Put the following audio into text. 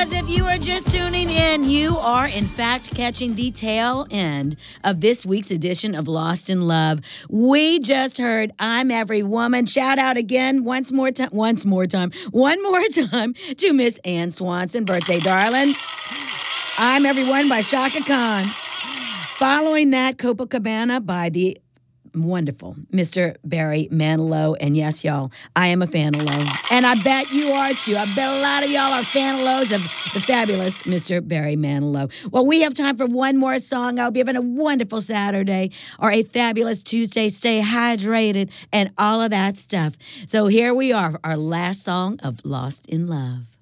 because if you are just tuning in, you are in fact catching the tail end of this week's edition of Lost in Love. We just heard I'm Every Woman. Shout out again one more time to Miss Ann Swanson. Birthday, darling. I'm Everyone by Shaka Khan. Following that, Copacabana by the wonderful Mr. Barry Manilow. And yes, y'all, I am a fan of Low. And I bet you are too. I bet a lot of y'all are fan of Lows of the fabulous Mr. Barry Manilow. Well, we have time for one more song. I hope you're having a wonderful Saturday or a fabulous Tuesday. Stay hydrated and all of that stuff. So here we are, our last song of Lost in Love.